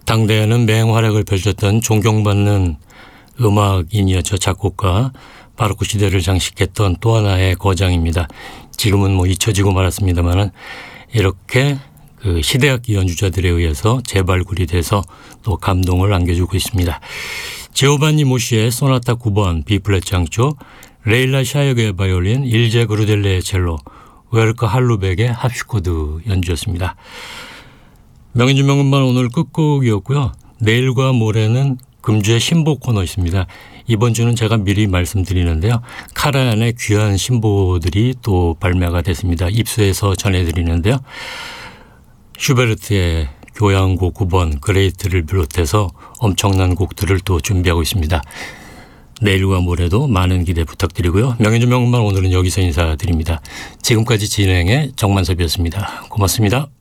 당대에는 맹활약을 펼쳤던 존경받는 음악인이었죠. 작곡가, 바로크 시대를 장식했던 또 하나의 거장입니다. 지금은 잊혀지고 말았습니다만은 이렇게 그 시대악기 연주자들에 의해서 재발굴이 돼서 또 감동을 안겨주고 있습니다. 제오반니 모시의 소나타 9번 B플랫 장조, 레일라 샤이어의 바이올린, 일제 그루델레의 첼로, 웨르크 할루백의 합슈코드 연주였습니다. 명인주 명음반 오늘 끝곡이었고요. 내일과 모레는 금주의 신보 코너 있습니다. 이번 주는 제가 미리 말씀드리는데요. 카라얀의 귀한 신보들이 또 발매가 됐습니다. 입수해서 전해드리는데요. 슈베르트의 교향곡 9번 그레이트를 비롯해서 엄청난 곡들을 또 준비하고 있습니다. 내일과 모레도 많은 기대 부탁드리고요. 명인주 명음반 오늘은 여기서 인사드립니다. 지금까지 진행의 정만섭이었습니다. 고맙습니다.